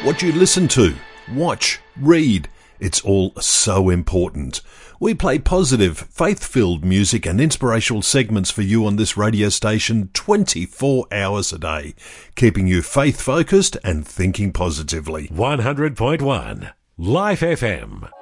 What you listen to, watch, read, it's all so important. We play positive, faith-filled music and inspirational segments for you on this radio station 24 hours a day, keeping you faith-focused and thinking positively. 100.1 Life FM.